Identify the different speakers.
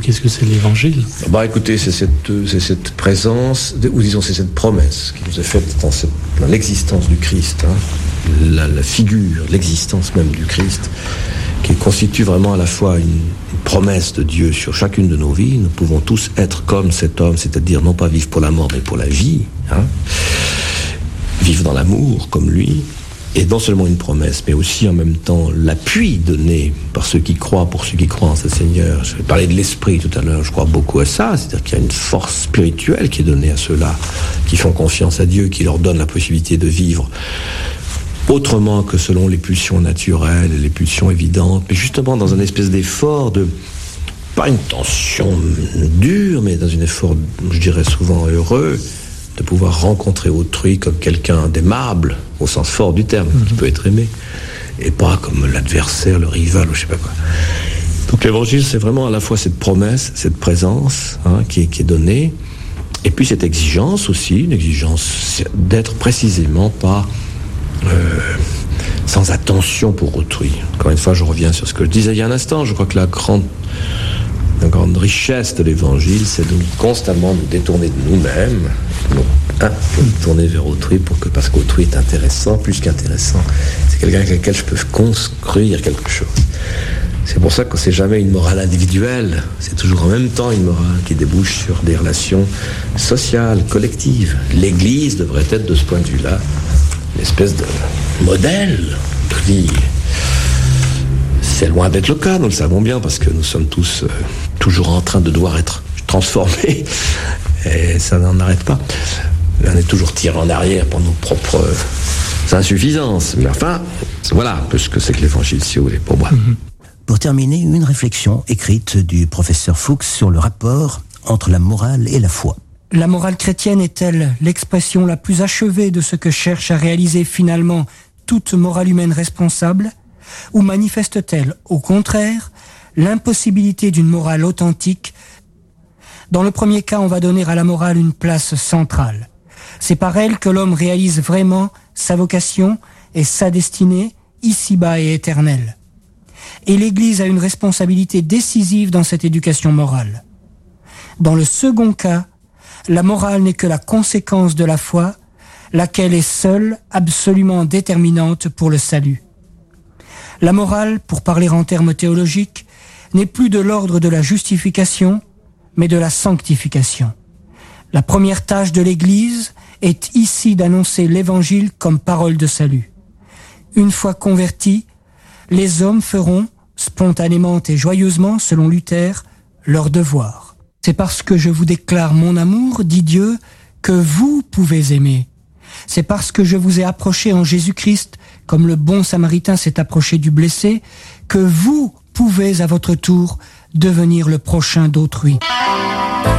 Speaker 1: qu'est-ce que c'est l'Évangile ?
Speaker 2: Écoutez, c'est cette présence, ou disons c'est cette promesse qui nous est faite dans l'existence du Christ, la figure, l'existence même du Christ, qui constitue vraiment à la fois une promesse de Dieu sur chacune de nos vies. Nous pouvons tous être comme cet homme, c'est-à-dire non pas vivre pour la mort mais pour la vie, vivre dans l'amour comme lui. Et non seulement une promesse, mais aussi en même temps l'appui donné par ceux qui croient, pour ceux qui croient en ce Seigneur. Je parlais de l'esprit tout à l'heure, je crois beaucoup à ça, c'est-à-dire qu'il y a une force spirituelle qui est donnée à ceux-là, qui font confiance à Dieu, qui leur donne la possibilité de vivre autrement que selon les pulsions naturelles, les pulsions évidentes, mais justement dans un espèce d'effort de, pas une tension dure, mais dans un effort, je dirais souvent heureux, de pouvoir rencontrer autrui comme quelqu'un d'aimable, au sens fort du terme, qui peut être aimé, et pas comme l'adversaire, le rival, ou je sais pas quoi. Donc l'Évangile, c'est vraiment à la fois cette promesse, cette présence qui est donnée, et puis cette exigence aussi, une exigence d'être précisément pas sans attention pour autrui. Encore une fois, je reviens sur ce que je disais il y a un instant, je crois que la grande richesse de l'Évangile, c'est de constamment nous détourner de nous-mêmes, nous tourner vers autrui, parce qu'autrui est intéressant, plus qu'intéressant. C'est quelqu'un avec lequel je peux construire quelque chose. C'est pour ça que c'est jamais une morale individuelle, c'est toujours en même temps une morale qui débouche sur des relations sociales, collectives. L'Église devrait être, de ce point de vue-là, une espèce de modèle de vie. C'est loin d'être le cas, nous le savons bien, parce que nous sommes tous toujours en train de devoir être transformés, et ça n'en arrête pas. On est toujours tiré en arrière pour nos propres insuffisances. Mais enfin, voilà un peu ce que c'est que l'Évangile, si vous voulez, pour moi.
Speaker 3: Pour terminer, une réflexion écrite du professeur Fuchs sur le rapport entre la morale et la foi.
Speaker 4: La morale chrétienne est-elle l'expression la plus achevée de ce que cherche à réaliser finalement toute morale humaine responsable ? Ou manifeste-t-elle, au contraire, l'impossibilité d'une morale authentique ? Dans le premier cas, on va donner à la morale une place centrale. C'est par elle que l'homme réalise vraiment sa vocation et sa destinée, ici-bas et éternelle. Et l'Église a une responsabilité décisive dans cette éducation morale. Dans le second cas, la morale n'est que la conséquence de la foi, laquelle est seule, absolument déterminante pour le salut. La morale, pour parler en termes théologiques, n'est plus de l'ordre de la justification, mais de la sanctification. La première tâche de l'Église est ici d'annoncer l'Évangile comme parole de salut. Une fois convertis, les hommes feront, spontanément et joyeusement, selon Luther, leur devoir. C'est parce que je vous déclare mon amour, dit Dieu, que vous pouvez aimer. C'est parce que je vous ai approché en Jésus-Christ, comme le bon Samaritain s'est approché du blessé, que vous pouvez à votre tour devenir le prochain d'autrui.